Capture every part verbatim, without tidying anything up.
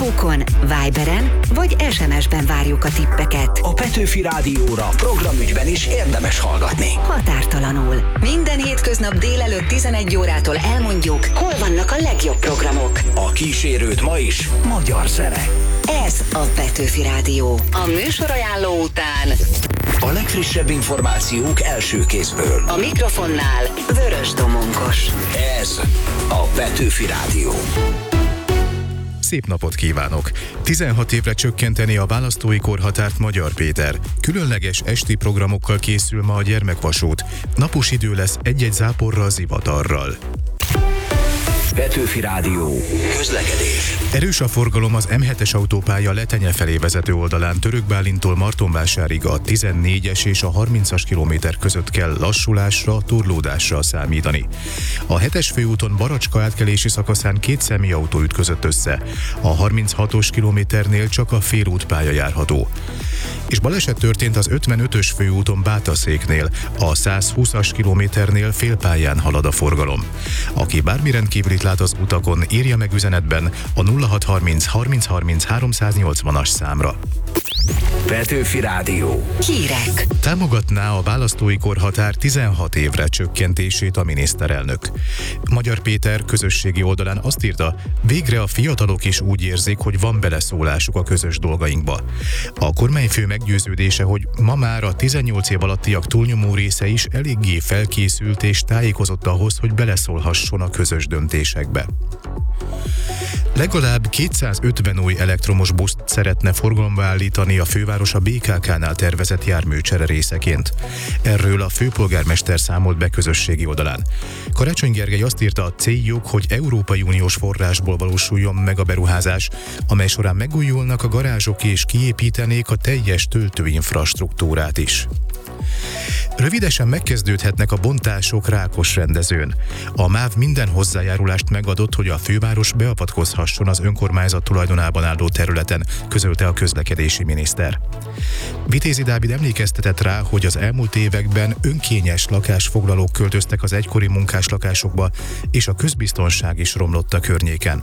Facebookon, Viberen vagy es em es-ben várjuk a tippeket. A Petőfi Rádióra programügyben is érdemes hallgatni. Határtalanul. Minden hétköznap délelőtt tizenegy órától elmondjuk, hol vannak a legjobb programok. A kísérőt ma is magyar zene. Ez a Petőfi Rádió. A műsorajánló után a legfrissebb információk első kézből. A mikrofonnál Vörös Domonkos. Ez a Petőfi Rádió. Szép napot kívánok! tizenhat évre csökkenteni a választói korhatárt Magyar Péter. Különleges esti programokkal készül ma a gyermekvasút. Napos idő lesz egy-egy záporral, zivatarral. Petőfi Rádió. Közlekedés. Erős a forgalom az em hetes autópálya Letenye felé vezető oldalán Török Bálintól Martonvásárig a tizennégyes és a harmincas kilométer között kell lassulásra, torlódásra számítani. A hetes főúton Baracska átkelési szakaszán két személyautó ütközött össze. A harminchatos kilométernél csak a félútpálya járható. És baleset történt az ötvenötös főúton Bátaszéknél, a százhúszas kilométernél félpályán halad a forgalom. Aki bármi rendkívülit lát az utakon, írja meg üzenetben a nulla hat harminc harminc harminc háromszáznyolcvanas számra. Petőfi Rádió. Hírek. Támogatná a választói korhatár tizenhat évre csökkentését a miniszterelnök. Magyar Péter közösségi oldalán azt írta, végre a fiatalok is úgy érzik, hogy van beleszólásuk a közös dolgainkba. A kormányfő meggyőződése, hogy ma már a tizennyolc év alattiak túlnyomó része is eléggé felkészült és tájékozott ahhoz, hogy beleszólhasson a közös döntésekbe. Legalább kétszázötven új elektromos buszt szeretne forgalomba állítani a főváros a bé ká ká-nál tervezett járműcsere részeként. Erről a főpolgármester számolt be közösségi oldalán. Karácsony Gergely azt írta, a céljuk, hogy Európai Uniós forrásból valósuljon meg a beruházás, amely során megújulnak a garázsok és kiépítenék a teljes töltőinfrastruktúrát is. Rövidesen megkezdődhetnek a bontások Rákosrendezőn. A MÁV minden hozzájárulást megadott, hogy a főváros beavatkozhasson az önkormányzat tulajdonában álló területen, közölte a közlekedési miniszter. Vitézi Dávid emlékeztetett rá, hogy az elmúlt években önkényes lakásfoglalók költöztek az egykori munkáslakásokba, és a közbiztonság is romlott a környéken.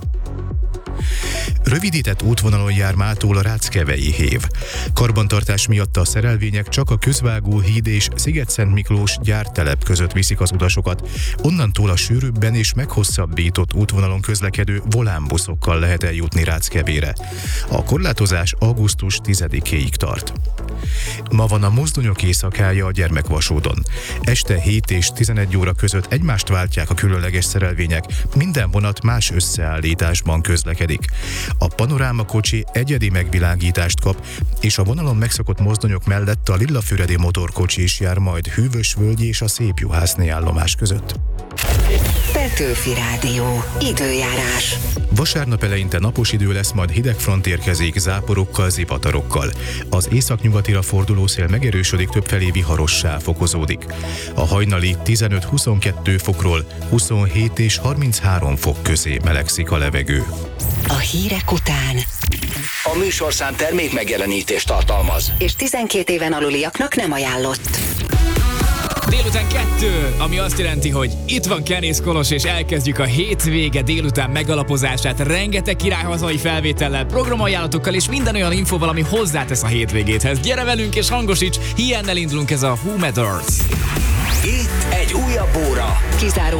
Rövidített útvonalon jár mától a Ráckevei hév. Karbantartás miatt a szerelvények csak a Közvágó híd és Sziget-Szent Miklós gyártelep között viszik az utasokat. Onnantól a sűrűbben és meghosszabbított útvonalon közlekedő volánbuszokkal lehet eljutni Ráckevére. A korlátozás augusztus tizedikéig tart. Ma van a mozdonyok éjszakája a gyermekvasúton. Este hét és tizenegy óra között egymást váltják a különleges szerelvények, minden vonat más összeállításban közlekedik. A panorámakocsi egyedi megvilágítást kap, és a vonalon megszokott mozdonyok mellett a Lillafüredi motorkocsi is jár majd Hűvösvölgyi és a Szépjuhászné állomás között. Petőfi Rádió. Időjárás. Vasárnap eleinte napos idő lesz, majd hidegfront érkezik záporokkal, zivatarokkal. Az északnyugatira forduló szél megerősödik, többfelé viharossá fokozódik. A hajnali tizenöt-huszonkettő fokról huszonhét és harminchárom fok közé melegszik a levegő. A hírek után A műsorszám termék megjelenítést tartalmaz, és tizenkét éven aluliaknak nem ajánlott. Délután kettő, ami azt jelenti, hogy itt van Kenész Kolos, és elkezdjük a hétvége délután megalapozását rengeteg király hazai felvétellel, programajánlatokkal és minden olyan infóval, ami hozzátesz a hétvégéthez. Gyere velünk és hangosíts, hiennel indulunk, ez a Who Matters. itt egy újabb óra. Kizárólag